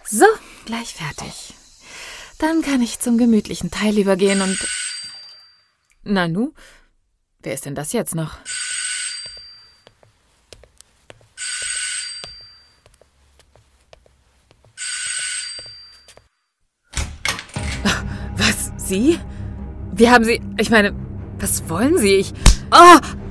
So, gleich fertig. Dann kann ich zum gemütlichen Teil übergehen und... Nanu, wer ist denn das jetzt noch? Was? Sie? Wie haben Sie... Ich meine, was wollen Sie? Oh!